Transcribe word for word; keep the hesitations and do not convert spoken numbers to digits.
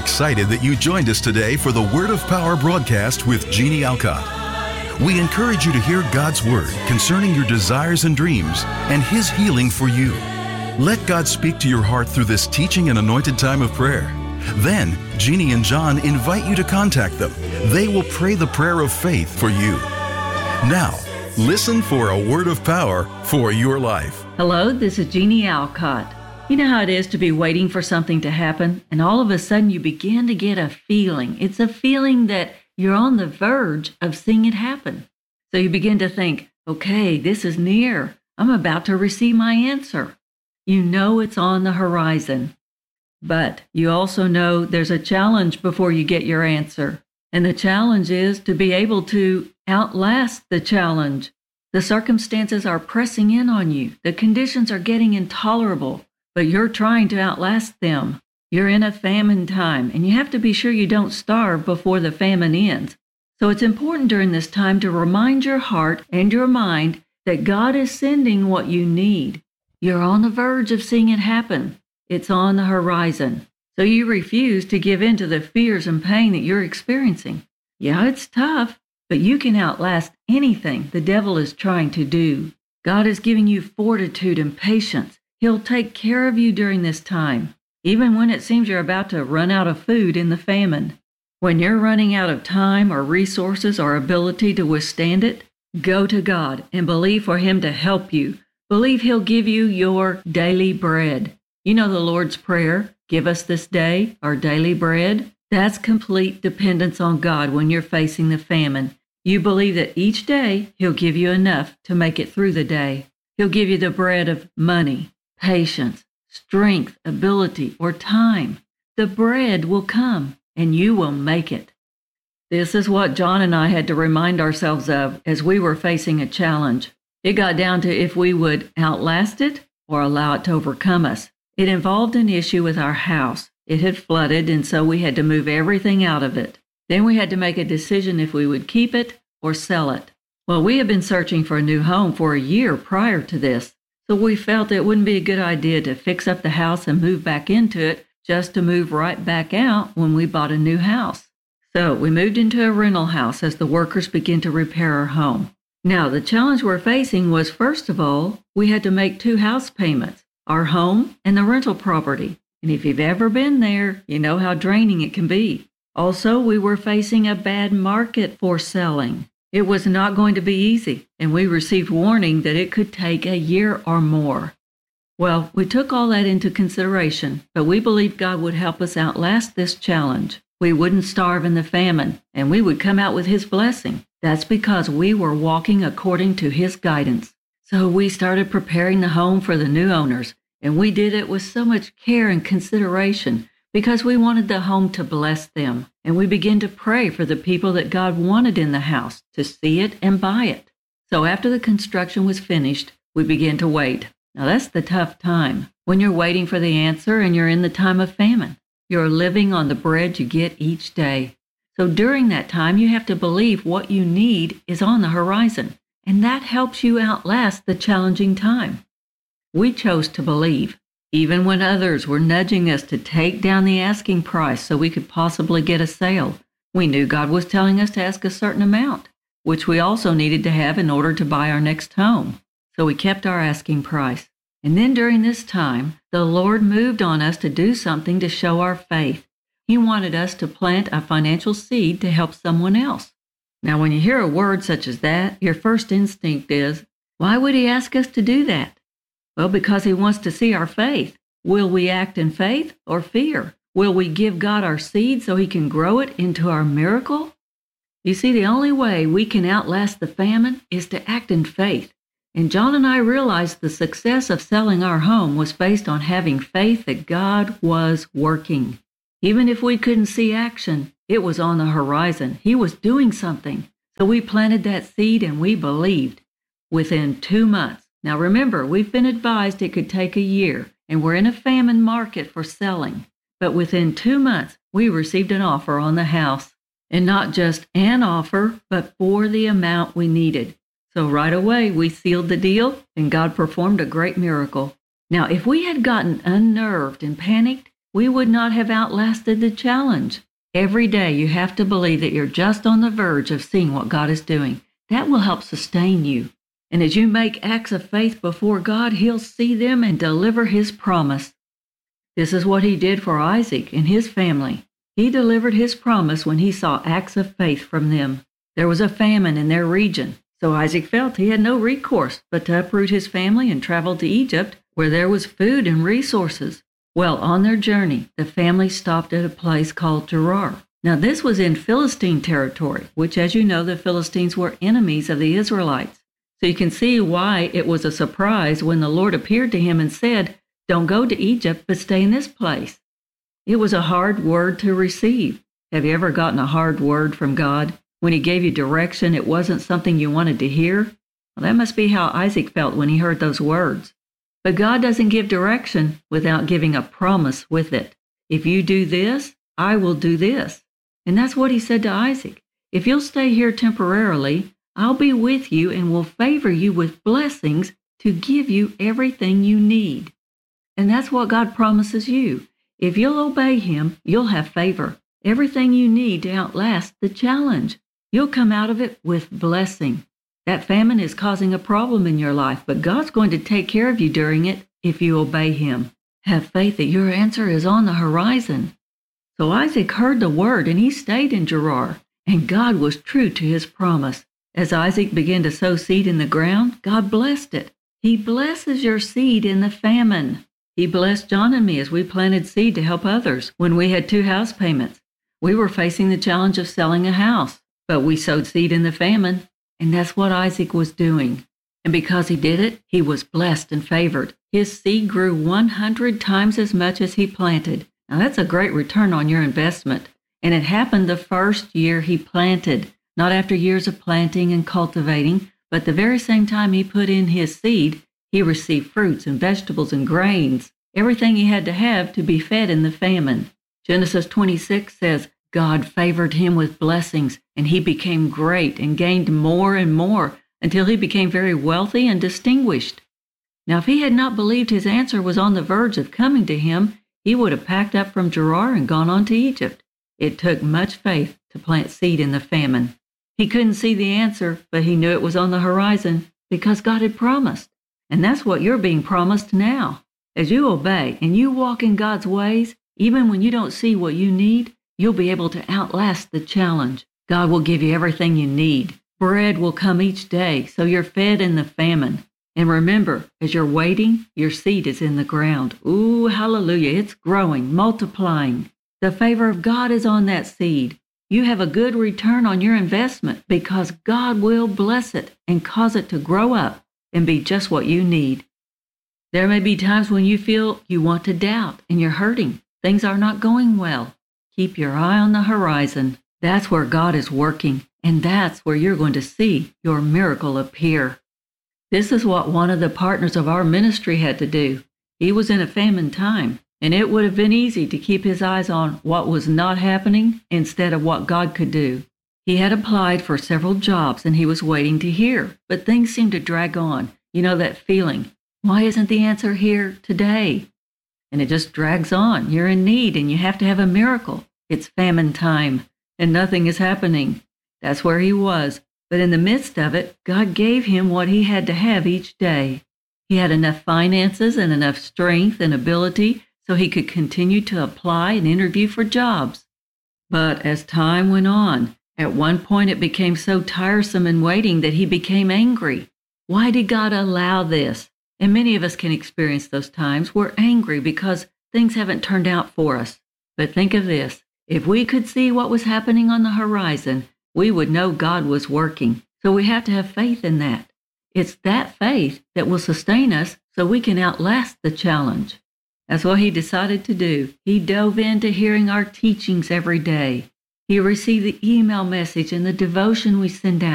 excited that you joined us today for the Word of Power broadcast with Jeannie Alcott. We encourage you to hear God's Word concerning your desires and dreams and His healing for you. Let God speak to your heart through this teaching and anointed time of prayer. Then, Jeannie and John invite you to contact them. They will pray the prayer of faith for you. Now, listen for a word of power for your life. Hello, this is Jeannie Alcott. You know how it is to be waiting for something to happen, and all of a sudden you begin to get a feeling. It's a feeling that you're on the verge of seeing it happen. So you begin to think, okay, this is near. I'm about to receive my answer. You know it's on the horizon. But you also know there's a challenge before you get your answer. And the challenge is to be able to outlast the challenge. The circumstances are pressing in on you. The conditions are getting intolerable, but you're trying to outlast them. You're in a famine time, and you have to be sure you don't starve before the famine ends. So it's important during this time to remind your heart and your mind that God is sending what you need. You're on the verge of seeing it happen. It's on the horizon. So you refuse to give in to the fears and pain that you're experiencing. Yeah, it's tough, but you can outlast anything the devil is trying to do. God is giving you fortitude and patience. He'll take care of you during this time, even when it seems you're about to run out of food in the famine. When you're running out of time or resources or ability to withstand it, go to God and believe for Him to help you. Believe He'll give you your daily bread. You know the Lord's Prayer, give us this day our daily bread. That's complete dependence on God when you're facing the famine. You believe that each day He'll give you enough to make it through the day. He'll give you the bread of money, patience, strength, ability, or time. The bread will come, and you will make it. This is what John and I had to remind ourselves of as we were facing a challenge. It got down to if we would outlast it or allow it to overcome us. It involved an issue with our house. It had flooded, and so we had to move everything out of it. Then we had to make a decision if we would keep it or sell it. Well, we had been searching for a new home for a year prior to this, so we felt it wouldn't be a good idea to fix up the house and move back into it just to move right back out when we bought a new house. So we moved into a rental house as the workers began to repair our home. Now, the challenge we're facing was, first of all, we had to make two house payments. Our home and the rental property. And if you've ever been there, you know how draining it can be. Also, we were facing a bad market for selling. It was not going to be easy, and we received warning that it could take a year or more. Well, we took all that into consideration, but we believed God would help us outlast this challenge. We wouldn't starve in the famine, and we would come out with His blessing. That's because we were walking according to His guidance. So we started preparing the home for the new owners, and we did it with so much care and consideration because we wanted the home to bless them. And we began to pray for the people that God wanted in the house to see it and buy it. So after the construction was finished, we began to wait. Now that's the tough time, when you're waiting for the answer and you're in the time of famine. You're living on the bread you get each day. So during that time, you have to believe what you need is on the horizon. And that helps you outlast the challenging time. We chose to believe, even when others were nudging us to take down the asking price so we could possibly get a sale. We knew God was telling us to ask a certain amount, which we also needed to have in order to buy our next home. So we kept our asking price. And then during this time, the Lord moved on us to do something to show our faith. He wanted us to plant a financial seed to help someone else. Now, when you hear a word such as that, your first instinct is, why would He ask us to do that? Well, because He wants to see our faith. Will we act in faith or fear? Will we give God our seed so He can grow it into our miracle? You see, the only way we can outlast the famine is to act in faith. And John and I realized the success of selling our home was based on having faith that God was working. Even if we couldn't see action, it was on the horizon. He was doing something. So we planted that seed and we believed. Within two months. Now remember, we've been advised it could take a year, and we're in a famine market for selling. But within two months, we received an offer on the house. And not just an offer, but for the amount we needed. So right away, we sealed the deal, and God performed a great miracle. Now, if we had gotten unnerved and panicked, we would not have outlasted the challenge. Every day you have to believe that you're just on the verge of seeing what God is doing. That will help sustain you. And as you make acts of faith before God, He'll see them and deliver His promise. This is what He did for Isaac and his family. He delivered His promise when He saw acts of faith from them. There was a famine in their region, so Isaac felt he had no recourse but to uproot his family and travel to Egypt, where there was food and resources. Well, on their journey, the family stopped at a place called Gerar. Now, this was in Philistine territory, which, as you know, the Philistines were enemies of the Israelites. So you can see why it was a surprise when the Lord appeared to him and said, "Don't go to Egypt, but stay in this place." It was a hard word to receive. Have you ever gotten a hard word from God? When He gave you direction, it wasn't something you wanted to hear? Well, that must be how Isaac felt when he heard those words. But God doesn't give direction without giving a promise with it. If you do this, I will do this. And that's what He said to Isaac. If you'll stay here temporarily, I'll be with you and will favor you with blessings to give you everything you need. And that's what God promises you. If you'll obey Him, you'll have favor, everything you need to outlast the challenge. You'll come out of it with blessing. That famine is causing a problem in your life, but God's going to take care of you during it if you obey Him. Have faith that your answer is on the horizon. So Isaac heard the word and he stayed in Gerar, and God was true to His promise. As Isaac began to sow seed in the ground, God blessed it. He blesses your seed in the famine. He blessed John and me as we planted seed to help others when we had two house payments. We were facing the challenge of selling a house, but we sowed seed in the famine. And that's what Isaac was doing. And because he did it, he was blessed and favored. His seed grew one hundred times as much as he planted. Now that's a great return on your investment. And it happened the first year he planted, not after years of planting and cultivating, but the very same time he put in his seed, he received fruits and vegetables and grains, everything he had to have to be fed in the famine. Genesis twenty-six says, God favored him with blessings, and he became great and gained more and more until he became very wealthy and distinguished. Now, if he had not believed his answer was on the verge of coming to him, he would have packed up from Gerar and gone on to Egypt. It took much faith to plant seed in the famine. He couldn't see the answer, but he knew it was on the horizon because God had promised. And that's what you're being promised now. As you obey and you walk in God's ways, even when you don't see what you need, you'll be able to outlast the challenge. God will give you everything you need. Bread will come each day, so you're fed in the famine. And remember, as you're waiting, your seed is in the ground. Ooh, hallelujah, it's growing, multiplying. The favor of God is on that seed. You have a good return on your investment because God will bless it and cause it to grow up and be just what you need. There may be times when you feel you want to doubt and you're hurting. Things are not going well. Keep your eye on the horizon. That's where God is working, and that's where you're going to see your miracle appear. This is what one of the partners of our ministry had to do. He was in a famine time, and it would have been easy to keep his eyes on what was not happening instead of what God could do. He had applied for several jobs, and he was waiting to hear, but things seemed to drag on. You know that feeling, why isn't the answer here today? And it just drags on. You're in need and you have to have a miracle. It's famine time and nothing is happening. That's where he was. But in the midst of it, God gave him what he had to have each day. He had enough finances and enough strength and ability so he could continue to apply and interview for jobs. But as time went on, at one point it became so tiresome and waiting that he became angry. Why did God allow this? And many of us can experience those times. We're angry because things haven't turned out for us. But think of this. If we could see what was happening on the horizon, we would know God was working. So we have to have faith in that. It's that faith that will sustain us so we can outlast the challenge. That's what he decided to do. He dove into hearing our teachings every day. He received the email message and the devotion we send out.